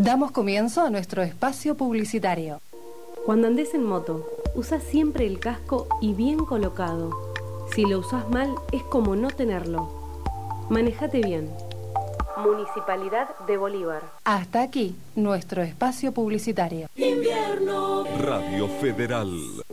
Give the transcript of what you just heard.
Damos comienzo a nuestro espacio publicitario. Cuando andes en moto, usa siempre el casco y bien colocado. Si lo usas mal, es como no tenerlo. Manejate bien. Municipalidad de Bolívar. Hasta aquí nuestro espacio publicitario. Invierno. Radio Federal.